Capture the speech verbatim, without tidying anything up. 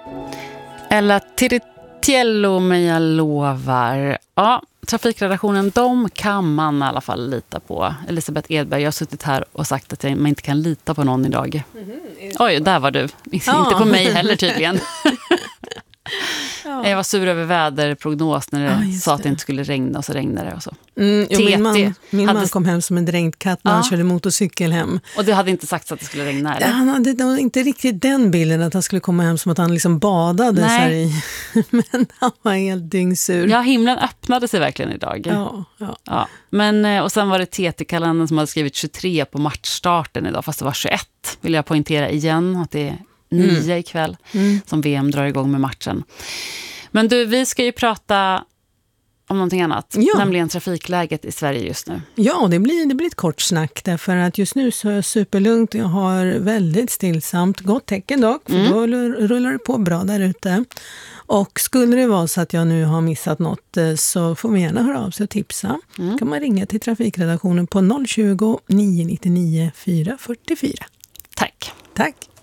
Ella Tiritiello, men jag lovar. Ja, trafikredaktionen, de kan man i alla fall lita på. Elisabeth Edberg, jag har suttit här och sagt att man inte kan lita på någon idag. Mm-hmm. Oj, där var du. Ja. Inte på mig heller tydligen. Ja. Jag var sur över väderprognos när det ja, sa att det inte skulle regna och så regnade det och så. Mm, jo, min man, min hade... man kom hem som en dränkt katt när ja. han körde motorcykel hem. Och det hade inte sagt att det skulle regna, eller? Ja, han hade inte riktigt den bilden att han skulle komma hem som att han liksom badade så här i. Men han var helt dyngsur. Ja, himlen öppnade sig verkligen idag. Ja, ja. Ja. Men, och sen var det T T-kalendern som hade skrivit tjugotre på matchstarten idag, fast det var tjugoett. Vill jag poängtera igen att det är nio mm. ikväll mm. som V M drar igång med matchen. Men du, vi ska ju prata om någonting annat, ja. nämligen trafikläget i Sverige just nu. Ja, det blir, det blir ett kort snack därför att just nu så är det superlugnt. Jag har väldigt stillsamt, gott tecken dock, för mm. då rullar det på bra där ute. Och skulle det vara så att jag nu har missat något så får man gärna höra av sig och tipsa. Mm. Kan man ringa till trafikredaktionen på noll tjugo, nio nio nio, fyra fyra fyra. Tack. Tack.